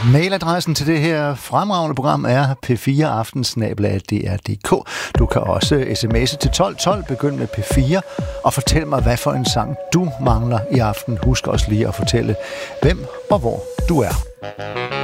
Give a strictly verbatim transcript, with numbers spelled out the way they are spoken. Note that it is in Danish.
Mailadressen til det her fremragende program er p fire aften snabel-a d r punktum d k. Du kan også sms'e til tolv tolv, begynd med P fire, og fortæl mig, hvad for en sang du mangler i aften. Husk også lige at fortælle, hvem og hvor du er.